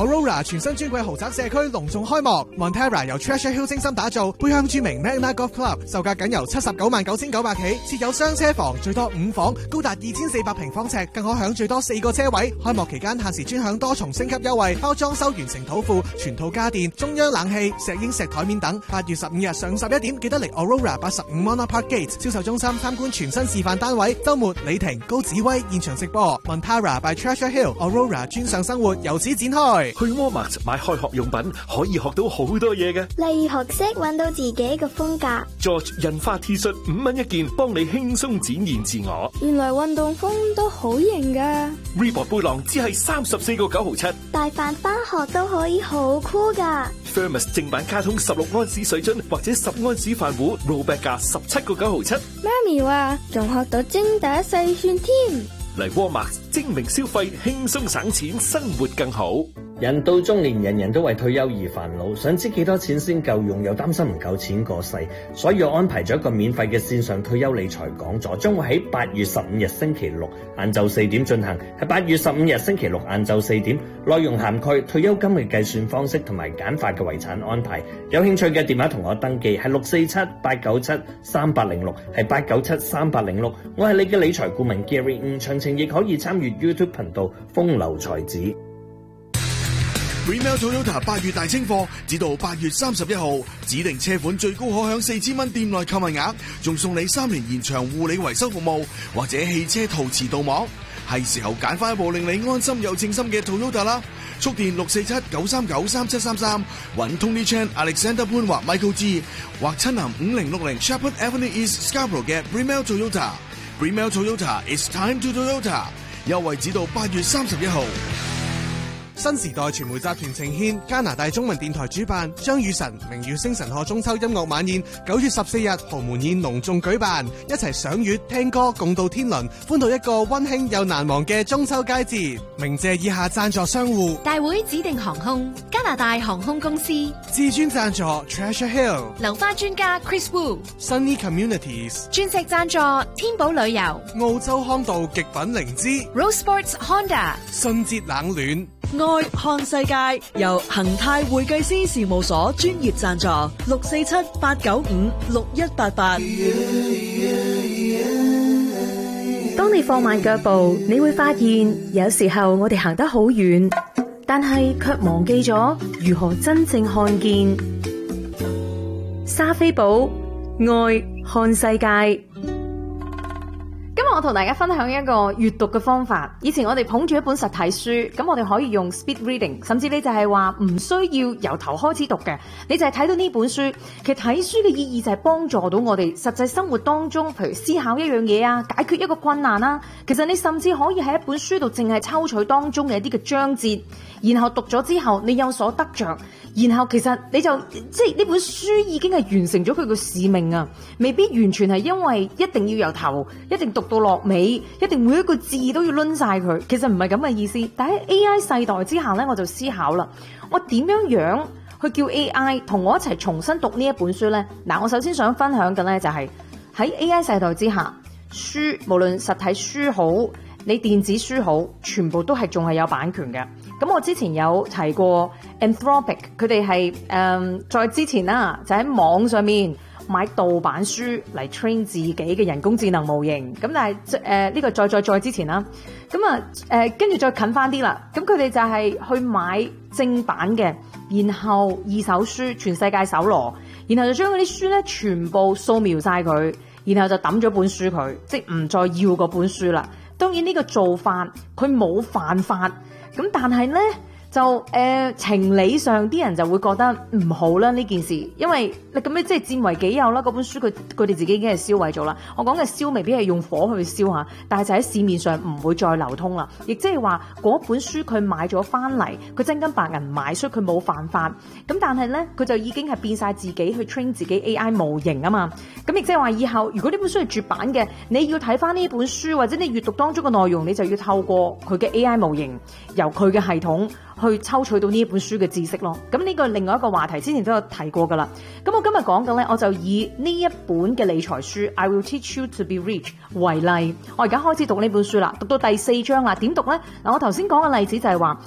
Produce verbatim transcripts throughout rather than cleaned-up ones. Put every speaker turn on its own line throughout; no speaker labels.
Aurora 全新專櫃豪宅社區隆重開幕 ，Montera 由 Treasure Hill 精心打造，背向著名 Magna Golf Club， 售價僅由七十九萬九千九百起，設有雙車房，最多五房，高達二千四百平方尺，更可享最多四個車位。開幕期間限時專享多重升級優惠，包裝修完成土庫、全套家電、中央冷氣、石英石台面等。八月十五日上十一點，記得嚟 Aurora 八十五 Monarch Park Gate 銷售中心參觀全新示範單位。週末李婷、高子威現場直播 Montera by Treasure Hill Aurora 專上生活由此展開。
去 Walmart 買開學用品可以學到好多嘢嘅，
例如學識揾到自己嘅風格。
George 印花 T 恤五蚊一件，幫你輕鬆展現自我。
原來運動風都好型噶。
Reebok 背囊只係三十四個九毫七，
帶飯返學都可以好酷噶。
Thermos 正版卡通十六安士水樽或者十安士飯壺 ，rollback 價十七個九毫七。
媽咪話仲學到精打細算添。
嚟 Walmart 精明消費，輕鬆省錢，生活更好。
人到中年，人人都為退休而煩惱，想知幾多錢先夠用，又擔心唔夠錢過世，所以我安排咗一個免費嘅線上退休理財講座，將會喺八月十五日星期六晏晝四點進行，係八月十五日星期六晏晝四點，內容涵蓋退休金嘅計算方式同埋簡化嘅遺產安排。有興趣嘅電話同我登記係六四七八九七三八零六，係八九七三八零六。我係你嘅理財顧問 Gary， 唔詳情亦可以參與 YouTube 頻道風流才子。
Remel Toyota 八月大清貨，直到八月三十一號，指定車款最高可享四千蚊店內購物額，仲送你三年延長護理維修服務，或者汽車陶瓷鍍膜，係時候揀翻一部令你安心又稱心嘅 Toyota 啦！速電六四七九三九三七三三，揾 Tony Chan、Alexander 潘或 Michael G， 或親臨五零六零 Shepherd Avenue East Scarborough 嘅 Remel Toyota。Remel Toyota，It's time to Toyota， 優惠指到八月三十一號。
新時代傳媒集團呈獻加拿大中文電台主辦張雨晨明月星辰賀中秋音樂晚宴，九月十四日豪門宴隆重舉辦，一齊賞月聽歌共度天倫，歡度一個溫馨又難忘嘅中秋佳節。鳴謝以下贊助商戶：
大會指定航空、加拿大航空公司、
至尊贊助 Treasure Hill、
流花專家 Chris Wu、
Sunny Communities、
鑽石贊助天寶旅遊、
澳洲康道極品靈芝、
Rose Sports Honda、
信捷冷暖。
愛看世界由恒泰會計師事務所專業贊助，六四七八九五六一八八。
當你放慢腳步，你會發現有時候我哋行得好遠，但係卻忘記咗如何真正看見。莎菲寶愛看世界。
今日我同大家分享一個閱讀嘅方法。以前我哋捧住一本實體書，咁我哋可以用 speed reading， 甚至你就係話唔需要由頭開始讀嘅，你就係睇到呢本書。其實睇書嘅意義就係幫助到我哋實際生活當中，譬如思考一樣嘢啊，解決一個困難啦。其實你甚至可以喺一本書度淨係抽取當中嘅一啲嘅章節，然後讀咗之後你有所得着，然後其實你就即係呢本書已經係完成咗佢嘅使命啊，未必完全係因為一定要由頭一定讀到落尾，一定每一個字都要掄晒佢，其實唔係咁嘅意思。但喺 A I 世代之下呢，我就思考啦，我點樣樣去叫 A I 同我一齊重新讀呢一本書呢？嗱，我首先想分享嘅呢，就係喺 A I 世代之下，書無論實體書好，你電子書好，全部都係仲係有版權嘅。咁我之前有提過 Anthropic， 佢哋係誒在之前啦，就喺網上面買盜版書嚟 train 自己嘅人工智能模型。咁但係誒呢個再再再之前啦，咁啊誒跟住再近翻啲啦，咁佢哋就係去買正版嘅，然後二手書全世界搜羅，然後就將嗰啲書咧全部掃描晒佢，然後就抌咗本書佢，即係唔再要嗰本書啦。當然呢個做法佢冇犯法，咁但係咧就誒、呃、情理上啲人就會覺得唔好啦呢件事，因為你咁樣即係佔為己有啦。嗰本書佢佢哋自己已經係燒毀咗啦。我講嘅燒未必係用火去燒下，但係就喺市面上唔會再流通啦。亦即係話嗰本書佢買咗翻嚟，佢真金白銀買，所以佢冇犯法。咁但係咧佢就已經係變晒自己去 train 自己 A I 模型啊嘛。咁亦即係話以後如果呢本書係絕版嘅，你要睇翻呢本書或者你閱讀當中嘅內容，你就要透過佢嘅 A I 模型，由佢嘅系統去抽取到呢一本書嘅知識咯。咁呢個另外一個話題之前都有提過噶啦。咁我今日講嘅咧，我就以呢一本嘅理財書 I Will Teach You to Be Rich 為例。我而家開始讀呢本書啦，讀到第四章啦。點讀咧？嗱，我頭先講嘅例子就係話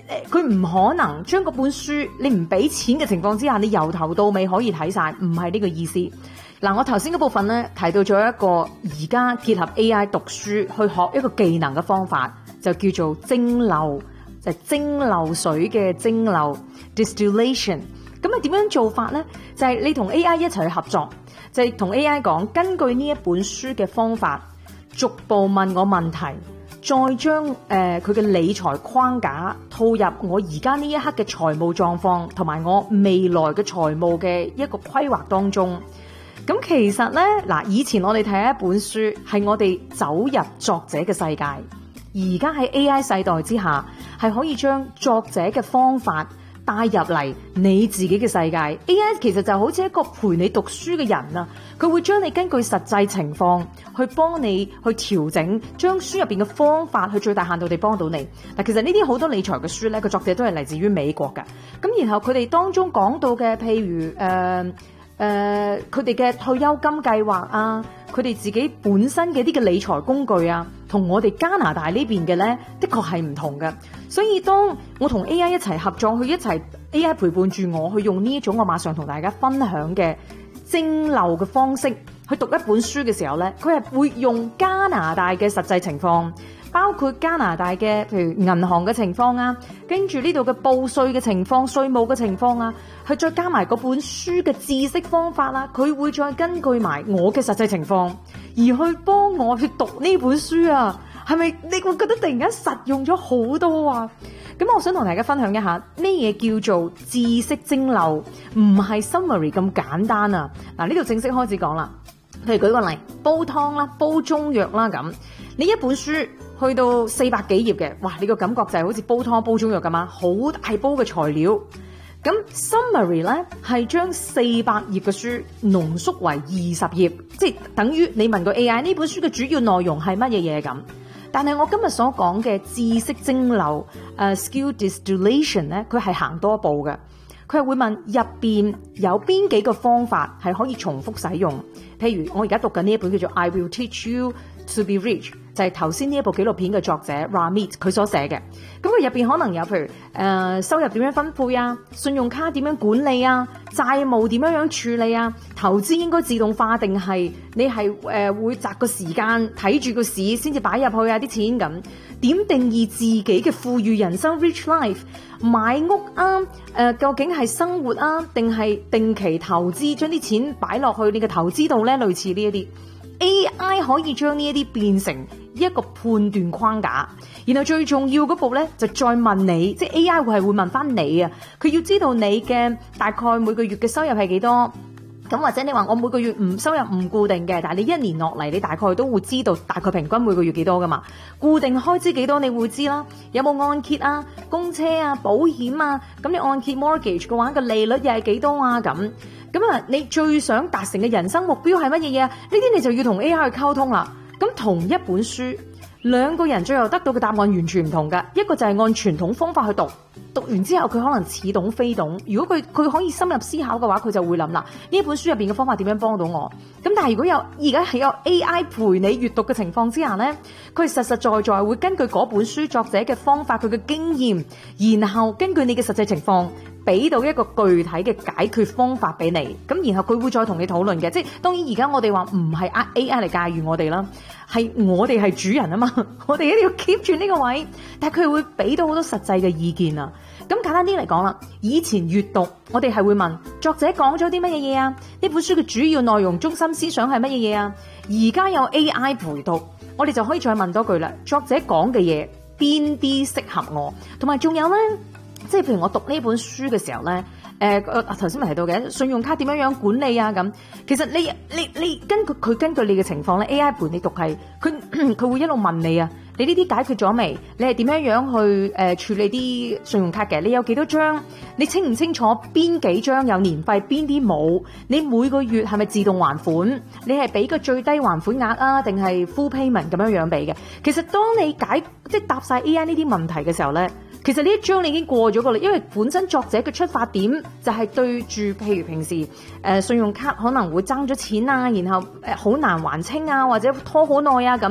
佢唔可能將嗰本書你唔俾錢嘅情況之下，你由頭到尾可以睇晒，唔係呢個意思。嗱，我頭先嗰部分咧提到咗一個而家結合 A I 讀書去學一個技能嘅方法，就叫做蒸餾，就係蒸餾水嘅蒸餾 distillation。咁啊點樣做法咧？就係、是、你同 A I 一齊去合作，就係同 A I 講，根據呢一本書嘅方法，逐步問我問題，再將誒佢嘅理財框架套入我而家呢一刻嘅財務狀況，同埋我未來嘅財務嘅一個規劃當中。咁其實咧，嗱，以前我哋睇一本書係我哋走入作者嘅世界，而家喺 A I 世代之下，係可以將作者嘅方法帶入嚟你自己嘅世界。 A I 其實就好似一個陪你讀書嘅人啊，佢會將你根據實際情況去幫你去調整，將書入邊嘅方法去最大限度地幫到你。嗱，其實呢啲好多理財嘅書咧，個作者都係嚟自於美國嘅。咁然後佢哋當中講到嘅，譬如誒誒佢哋嘅退休金計劃啊，佢哋自己本身嘅啲嘅理財工具啊，同我哋加拿大呢邊嘅咧，的確係唔同嘅。所以當我同 A I 一齊合作，去一齊 A I 陪伴住我去用呢一種我馬上同大家分享嘅蒸餾嘅方式去讀一本書嘅時候咧，佢係會用加拿大嘅實際情況，包括加拿大嘅譬如銀行嘅情況啊，跟住呢度嘅報稅嘅情況、稅務嘅情況啊，去再加埋嗰本書嘅知識方法啦，佢會再根據埋我嘅實際情況而去幫我去讀呢本書啊。係咪你會覺得突然間實用咗好多啊？咁我想同大家分享一下咩嘢叫做知識蒸餾，唔係 summary 咁簡單啊！嗱，呢度正式開始講啦。譬如舉個例，煲湯啦、煲中藥啦咁，你一本書去到四百幾頁嘅，哇！你個感覺就係好似煲湯煲中藥咁嘛，好大煲嘅材料。咁 summary 咧係將四百頁嘅書濃縮為二十頁，即係等於你問個 A I 呢本書嘅主要內容係乜嘢嘢咁。但係我今日所講嘅知識蒸餾，誒、uh, skill distillation 咧，佢係行多一步嘅。佢係會問入邊有邊幾個方法係可以重複使用。譬如我而家讀緊呢一本叫做 I Will Teach You to Be Rich， 就係頭先呢一部紀錄片嘅作者 Ramit 佢所寫嘅。咁佢入邊可能有譬如誒、呃、收入點樣分配啊，信用卡點樣管理啊，債務點樣樣處理啊，投資應該自動化定係你係誒、呃、會擇個時間睇住個市先至擺入去啊啲錢咁。點定義自己嘅富裕人生 rich life？ 買屋啊，誒、呃、究竟係生活啊，定係定期投資，將啲錢擺落去你嘅投資度咧？類似呢一啲 A I 可以將呢一啲變成一個判斷框架，然後最重要嗰步咧就再問你，即係 A I 會係會問翻你啊，佢要知道你嘅大概每個月嘅收入係幾多。咁或者你話我每個月唔收入唔固定嘅，但係你一年落嚟你大概都會知道大概平均每個月幾多噶嘛？固定開支幾多你會知啦。有冇按揭啊、供車啊、保險啊？咁你按揭 mortgage 嘅話個利率又係幾多啊？咁咁啊，你最想達成嘅人生目標係乜嘢嘢啊？呢啲你就要同 A I 去溝通啦。咁同一本書，兩個人最後得到嘅答案完全唔同㗎。一個就係按傳統方法去讀。讀完之後佢可能似懂非懂，如果佢佢可以深入思考嘅話，佢就會諗啦，呢本書入邊嘅方法點樣幫到我。咁但係如果有而家係有 A I 陪你閱讀嘅情況之下呢，佢實實在在會根據嗰本書作者嘅方法，佢嘅經驗，然後根據你嘅實際情況俾到一個具體嘅解決方法俾你。咁然後佢會再同你討論嘅，即係當然而家我哋話唔係 A I 嚟駕馭我哋啦，係我哋係主人啊嘛，我哋一定要 keep 住呢個位，但係佢會俾到好多實際嘅意見啊。咁簡單啲嚟講啦，以前閱讀我哋係會問作者講咗啲乜嘢嘢啊？呢本書嘅主要內容、中心思想係乜嘢嘢啊？而家有 A I 陪讀，我哋就可以再問多句啦。作者講嘅嘢邊啲適合我？同埋仲有咧，即係譬如我讀呢本書嘅時候咧，誒、呃，頭先咪提到嘅信用卡點樣樣管理啊咁。其實你你你根據佢根據你嘅情況咧 ，A I 陪你讀係佢佢會一路問你啊。你呢啲解決咗未？你係點樣樣去誒、呃、處理啲信用卡嘅？你有幾多張？你清唔清楚邊幾張有年費，邊啲冇？你每個月係咪自動還款？你係俾個最低還款額啊，定係 full payment 咁樣樣俾嘅？其實當你解即係答晒 A I 呢啲問題嘅時候咧，其實呢一章你已經過咗㗎啦，因為本身作者嘅出發點就係對住譬如平時誒、呃、信用卡可能會爭咗錢啊，然後誒好、呃、難還清啊，或者拖好耐啊咁。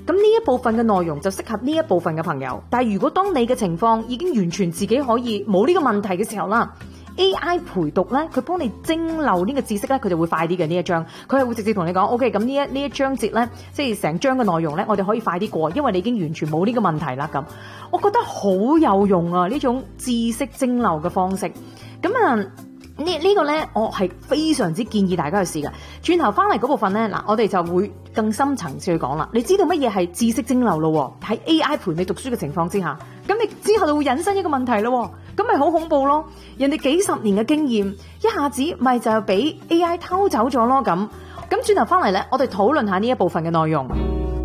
咁呢一部分嘅內容就適合呢一部分嘅朋友。但係如果當你嘅情況已經完全自己可以冇呢個問題嘅時候啦， A I 陪讀咧，佢幫你蒸餾呢個知識咧，佢就會快啲嘅呢一章，佢係會直接同你講 OK， 咁呢一呢一章節咧，即係成章嘅內容咧，我哋可以快啲過，因為你已經完全冇呢個問題啦。咁我覺得好有用啊，呢種知識蒸餾嘅方式。咁啊呢呢個咧，我係非常之建議大家去試嘅。轉頭翻嚟嗰部分咧，嗱，我哋就會更深層次去講啦。你知道乜嘢係知識蒸餾咯？喺 A I 陪你讀書嘅情況之下，咁你之後就會引申一個問題咯。咁咪好恐怖咯！人哋幾十年嘅經驗，一下子咪就俾 A I 偷走咗咯。咁咁轉頭翻嚟咧，我哋討論下呢一部分嘅內容。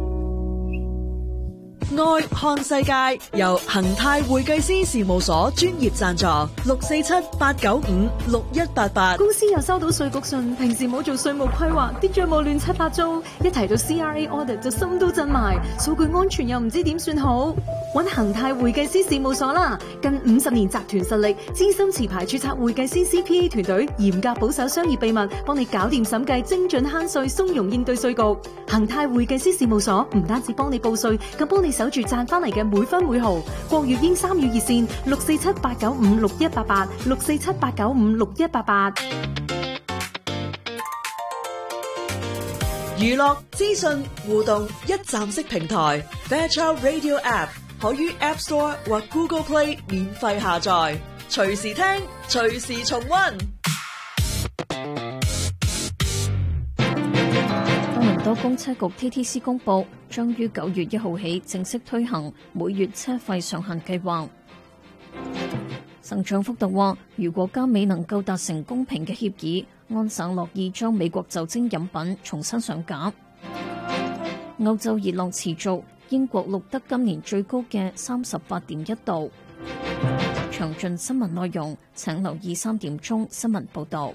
愛看世界由恒泰會計師事務所專業贊助，六四七八九五六一八八。
公司又收到稅局信，平時冇做稅務規劃，啲賬務亂七八糟，一提到 C R A audit 就心都震埋，數據安全又唔知點算好。揾恒泰會計師事務所啦，近五十年集團實力，資深持牌註冊會計師 C P A 團隊，嚴格保守商業秘密，幫你搞掂審計，精準慳稅，鬆容應對稅局。恒泰會計師事務所唔單止幫你報稅，更幫你守住賺翻嚟嘅每分每毫。國粵英三語熱線六四七八九五六一八八，六四七八九五六一八八。
娛樂資訊互動一站式平台 Fairchild Radio App 可於 App Store 或 Google Play 免費下載，隨時聽，隨時重溫。
多倫多公車局 T T C 公佈，將於九月一號起正式推行每月車費上限計劃。省長福特話，如果加美能夠達成公平嘅協議，安省樂意將美國酒精飲品重新上架。歐洲熱浪持續，英國錄得今年最高嘅三十八點一度。詳盡新聞內容，請留意三點鐘新聞報導。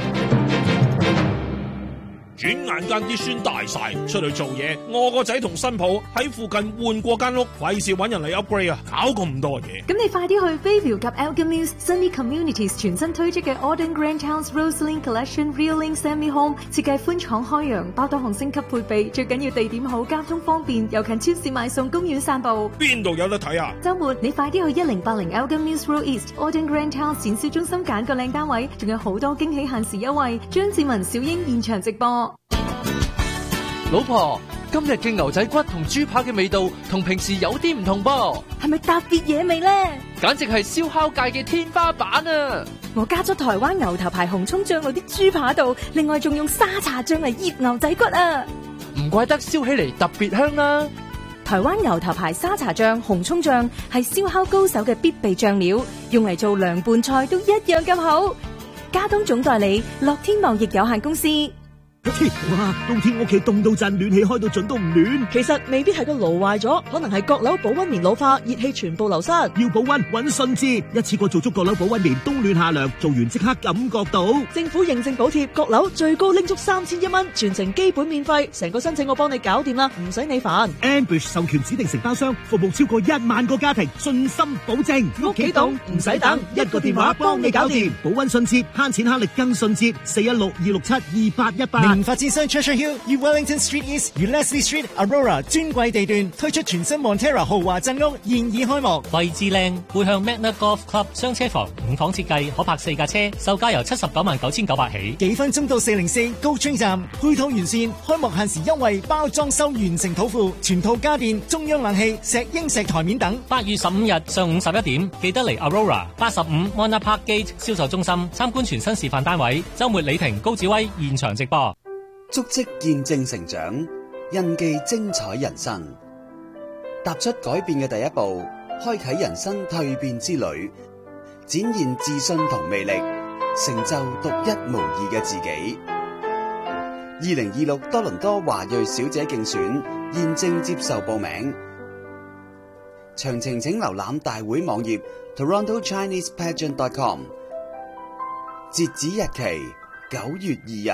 轉眼間啲孫大晒，出去做嘢，我個仔同新抱喺附近換過間屋，費事揾人嚟 upgrade 啊，搞咁多嘢。
咁你快啲去 Bayview 及 Elgin Mills Sunny Communities 全新推出嘅 Auden Grand Towns Roseland Collection Real Link Semi Home， 設計寬敞開揚，包多項升級配備，最緊要地點好，交通方便，又近超市買餸、公園散步。
邊度有得睇啊？
週末你快啲去一零八零 Elgin Mills Road East Auden Grand Towns 展銷中心揀個靚單位，仲有好多驚喜限時優惠。張志文、小英現場直播。
老婆，今日嘅牛仔骨同豬扒嘅味道同平時有啲唔同噃，
係咪特別野味呢？
簡直係燒烤界嘅天花板啊！
我加咗台灣牛頭牌紅蔥醬落啲豬扒度，另外仲用沙茶醬嚟醃牛仔骨啊！
唔怪得燒起嚟特別香啦！
台灣牛頭牌沙茶醬、紅蔥醬係燒烤高手嘅必備醬料，用嚟做涼拌菜都一樣咁好。加東總代理樂天貿易有限公司。
哇！冬天屋企凍到震，暖氣開到盡都唔暖。
其實未必係個爐壞咗，可能係閣樓保溫棉老化，熱氣全部流失。
要保溫搵順治，一次過做足閣樓保溫棉，冬暖夏涼，做完即刻感覺到。
政府認證補貼，閣樓最高拎足三千一蚊，全程基本免費，成個申請我幫你搞掂啦，唔使你煩。
Ambush 授權指定承包商，服務超過一萬個家庭，信心保證。
屋企凍唔使等，一個電話幫你搞掂。
保溫順治，慳錢慳力更順治。四一六二六七二八一八。
明發展商 Churchill Hill 與 Wellington Street East 與 Leslie Street Aurora 尊貴地段推出全新 Montera 豪華鎮屋，現已開幕。
位置靚，背向 Magna Golf Club 雙車房，五房設計，可泊四架車，售價由七十九萬九千九百起。
幾分鐘到四零四高川站，配套完善，開幕限時優惠，包裝修完成土庫，全套家電、中央冷氣、石英石台面等。
八月十五日上午十一點，記得嚟 Aurora 八十五 Mona Park Gate 銷售中心參觀全新示範單位。週末李婷、高子威現場直播。
足跡見證成長，印記精彩人生。踏出改變嘅第一步，開啟人生蛻變之旅，展現自信同魅力，成就獨一無二嘅自己。二零二六多倫多華裔小姐競選現正接受報名，詳情請瀏覽大會網頁 Toronto Chinese Pageant dot com。截止日期九月二日。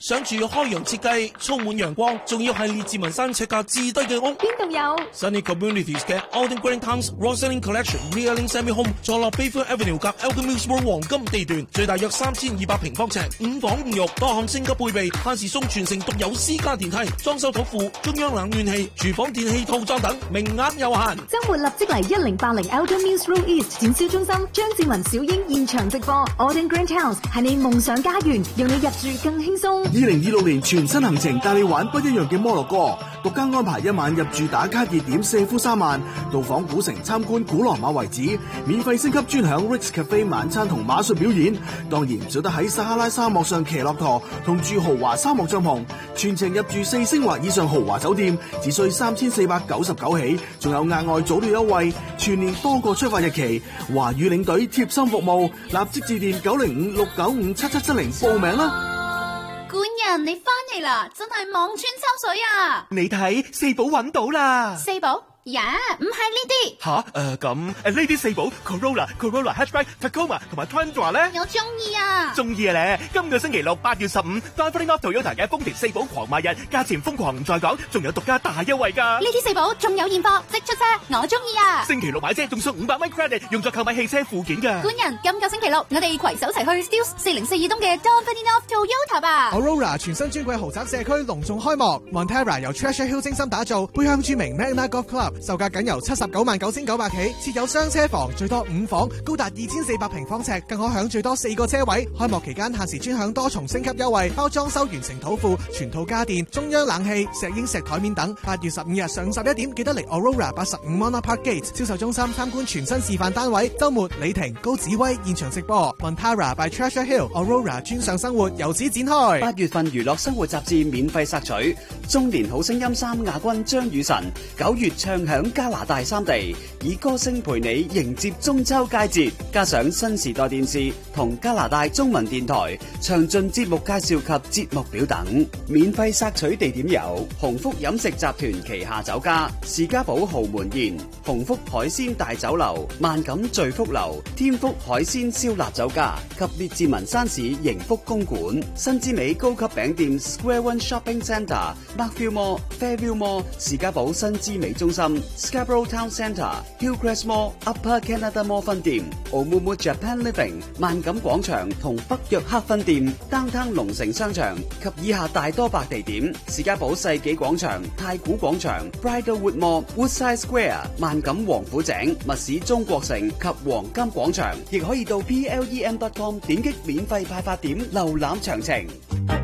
想住開揚設計，充滿陽光，仲要係列治文山尺價至低嘅屋。
邊度有
Sunny Communities 嘅 Alden Green Towns Roselling Collection Realing Semi Home 坐落 Bayview Avenue 夾 Elgin Mills Road 黃金地段，最大約三千二百平方尺，五房五浴，多項升級配備，限時送全城獨有私家電梯，裝修土庫，中央冷暖氣，廚房電器套裝等，名額有限。
周末立即嚟一零八零 Elgin Mills Road East 展銷中心，張志文小英現場直播 Alden Green Towns 係你夢想家園，讓你入住更輕鬆。
二零二六年全新行程帶你玩不一樣嘅摩洛哥，獨家安排一晚入住打卡熱點舍夫沙曼，到訪古城參觀古羅馬遺址，免費升級專享 Rick's Cafe 晚餐同馬術表演。當然唔少得喺撒哈拉沙漠上騎駱駝同住豪華沙漠帳篷，全程入住四星或以上豪華酒店，只需三千四百九十九起，仲有額外早鳥優惠，全年多個出發日期。華語領隊貼心服務，立即致電九零五六九五七七七零報名啦！
官人，你翻嚟啦，真係望穿秋水啊！
你睇四寶揾到啦，
四寶。呀，唔係呢啲
吓，誒咁誒呢啲四寶 Corolla、Corolla Hatchback、Tacoma 同埋 Tundra 咧，
我中意啊！
中意啊咧！今個星期六八月十五 ，Driving Off Toyota 嘅豐田四寶狂賣日，價錢瘋狂唔再講，仲有獨家大優惠㗎！
呢啲四寶仲有現貨，即出車，我中意啊！
星期六買車仲送五百蚊 credit， 用作購買汽車附件㗎。
官人，今個星期六我哋攜手齊去 Steeles 四零四二東嘅 Driving Off Toyota 吧
！Aurora 全新尊貴豪宅社區隆重開幕 ，Montera 由 Treasure Hill 精心打造，背向著名 Magna Golf Club， 售價僅由七十九萬九千九百起，設有雙車房，最多五房，高達二千四百平方尺，更可享最多四個車位。開幕期間限時專享多重升級優惠，包裝修完成土庫、全套家電、中央冷氣、石英石台面等。八月十五日上午十一點，記得嚟 Aurora 八十五 Monarch Park Gate 銷售中心參觀全新示範單位。周末李婷、高子威現場直播 Montera by Treasure Hill Aurora 專上生活由此展開。
八月份娛樂生活雜誌免費索取，中年好聲音三亞軍張雨晨，九月唱響加拿大三地。以歌聲陪你迎接中秋佳節，加上新時代電視同加拿大中文電台詳盡節目介紹及節目表等，免費索取地點有鴻福飲食集團旗下酒家士嘉堡豪門宴、鴻福海鮮大酒樓、萬錦聚福樓、天福海鮮燒臘酒家及列治文山市盈福公館、新之美高級餅店 Square One Shopping Centre、Markville Mall、Fairview Mall、士嘉堡新之美中心、Scarborough Town Centre、Hillcrest Mall、Upper Canada Mall 分店、Omumu Japan Living、萬錦廣場同北約克分店、Downtown 龍城商場及以下大多白地點：士嘉堡世紀廣場、太古廣場、Bridlewood Mall、Woodside Square、萬錦王府井、密市中國城及黃金廣場，亦可以到 P L E M dot com 點擊免費派發點瀏覽詳情。